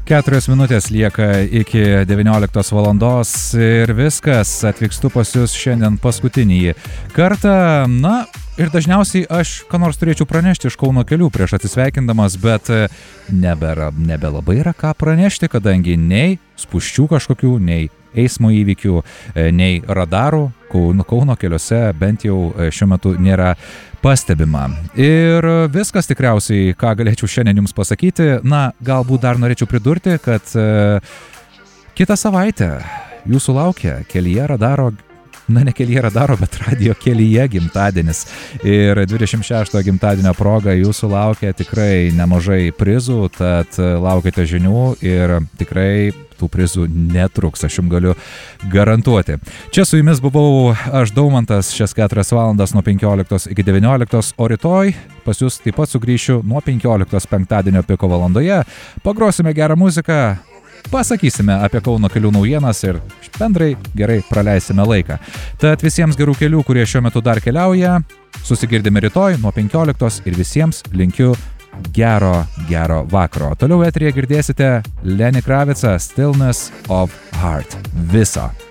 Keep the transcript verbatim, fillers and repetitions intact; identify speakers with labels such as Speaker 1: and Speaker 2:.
Speaker 1: Keturios minutės lieka iki devynioliktos valandos ir viskas, atvykstu pas jūs šiandien paskutinį kartą. Na, ir dažniausiai aš ką nors turėčiau pranešti iš Kauno kelių prieš atsisveikindamas, bet nebėra, nebelabai yra ką pranešti, kadangi nei spūsčių kažkokių, nei eismo įvykių, nei radarų Kauno, Kauno keliuose bent jau šiuo metu nėra pastebima. Ir viskas tikriausiai, ką galėčiau šiandien jums pasakyti. Na, galbūt dar norėčiau pridurti, kad e, kitą savaitę jūsų laukia kelyje radaro, na ne kelyje radaro, bet radio kelyje gimtadienis. Ir dvidešimt šeštojo gimtadienio proga jūsų laukia tikrai nemažai prizų, tad laukite žinių ir tikrai tų prizų netruks, aš jums galiu garantuoti. Čia su jumis buvau aš Daumantas šias keturias valandas nuo penkioliktos iki devynioliktos, o rytoj pas jūs taip pat sugrįšiu nuo penkioliktos penktadienio piko valandoje. Pagrosime gerą muziką, pasakysime apie Kauno kelių naujienas ir bendrai gerai praleisime laiką. Tad visiems gerų kelių, kurie šiuo metu dar keliauja, susigirdime rytoj nuo penkioliktos ir visiems linkiu gero, gero vakaro. Toliau eteryje girdėsite Lenny Kravicą Stillness of Heart. Viso.